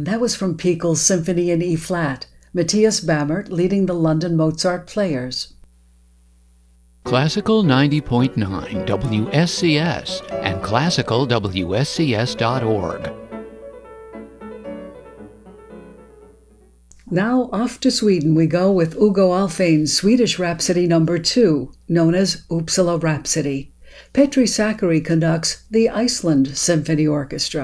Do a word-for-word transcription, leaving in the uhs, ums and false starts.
And that was from Pichel's Symphony in E-flat, Matthias Bammert leading the London Mozart Players. Classical ninety point nine W S C S and classical W S C S dot org. Now off to Sweden we go with Hugo Alfvén's Swedish Rhapsody number two, known as Uppsala Rhapsody. Petri Sakari conducts the Iceland Symphony Orchestra.